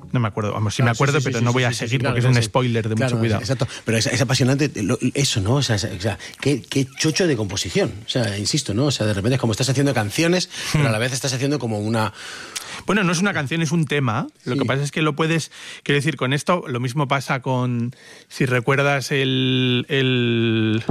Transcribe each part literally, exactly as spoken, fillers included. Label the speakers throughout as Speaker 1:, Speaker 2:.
Speaker 1: No me acuerdo, vamos, sí
Speaker 2: Claro,
Speaker 1: me acuerdo,
Speaker 2: sí, sí,
Speaker 1: pero
Speaker 2: sí,
Speaker 1: no
Speaker 2: sí,
Speaker 1: voy a
Speaker 2: sí, sí,
Speaker 1: seguir
Speaker 2: claro,
Speaker 1: porque es un
Speaker 2: sí.
Speaker 1: spoiler de
Speaker 2: Claro,
Speaker 1: mucho cuidado.
Speaker 2: Exacto, pero es, es apasionante lo, eso, ¿no? O sea, o sea qué, qué chocho de composición. O sea, insisto, ¿no? O sea, de repente es como estás haciendo canciones, pero a la vez estás haciendo como una...
Speaker 1: Bueno, no es una canción, es un tema. Lo
Speaker 2: Sí.
Speaker 1: que pasa es que lo puedes... Quiero decir, con esto lo mismo pasa con... Si recuerdas el... el...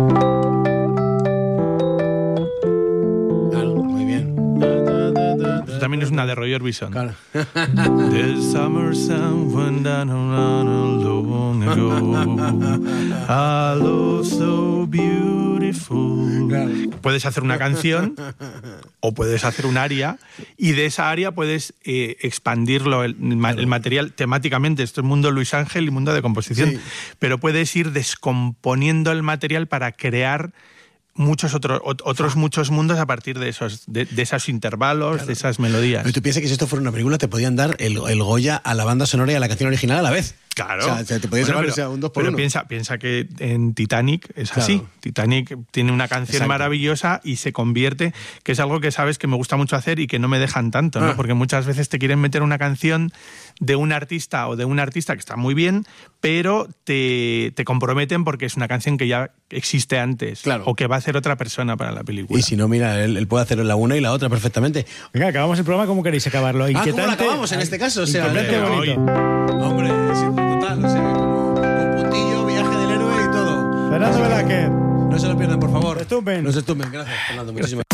Speaker 2: Claro, muy bien.
Speaker 1: Esto también es una de Roy Orbison.
Speaker 2: Claro.
Speaker 1: The summer sun went down around long ago. A love so beautiful.
Speaker 2: Claro.
Speaker 1: Puedes hacer una canción o puedes hacer un aria y de esa aria puedes eh, expandirlo, el, el material temáticamente. Esto es mundo Luis Ángel y mundo de composición.
Speaker 2: Sí.
Speaker 1: Pero puedes ir descomponiendo el material para crear muchos otros otros muchos mundos a partir de esos de, de esos intervalos, claro, de esas melodías.
Speaker 2: Pero tú piensas que si esto fuera una película te podían dar el, el Goya a la banda sonora y a la canción original a la vez.
Speaker 1: Claro.
Speaker 2: O sea, te podías
Speaker 1: bueno,
Speaker 2: llevar
Speaker 1: pero,
Speaker 2: o sea, un dos por
Speaker 1: pero
Speaker 2: uno.
Speaker 1: piensa, piensa que en Titanic es
Speaker 2: Claro.
Speaker 1: así. Titanic tiene una canción
Speaker 2: Exacto.
Speaker 1: maravillosa y se convierte, que es algo que sabes que me gusta mucho hacer y que no me dejan tanto, ¿no?
Speaker 2: Ah.
Speaker 1: Porque muchas veces te quieren meter una canción de un artista o de un artista que está muy bien, pero te, te comprometen porque es una canción que ya existe antes,
Speaker 2: Claro.
Speaker 1: o que va a hacer otra persona para la película.
Speaker 2: Y si no, mira, él, él puede hacer la una y la otra perfectamente.
Speaker 3: Venga, acabamos el programa. ¿Cómo queréis acabarlo?
Speaker 2: Ah,
Speaker 3: Inquietante.
Speaker 2: ¿cómo lo acabamos en este caso? O sea,
Speaker 3: Inquietante,
Speaker 2: eh,
Speaker 3: bonito.
Speaker 2: Hombre, sí, total, o sea, como con puntillo, viaje del héroe y todo.
Speaker 3: Fernando Velázquez.
Speaker 2: No se lo pierdan, por favor.
Speaker 3: Estumpen.
Speaker 2: No se estumpen. Gracias, Fernando. Muchísimas